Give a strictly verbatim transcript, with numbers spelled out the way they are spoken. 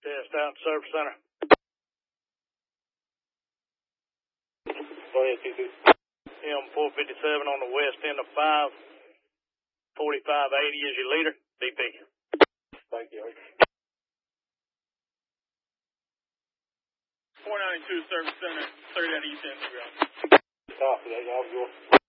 Test out Service Center. Go ahead, two two. M four fifty-seven on the west end of five. forty-five eighty is your leader. D P. Thank you. four ninety-two Service Center, thirty at East End. Copy that. Y'all go.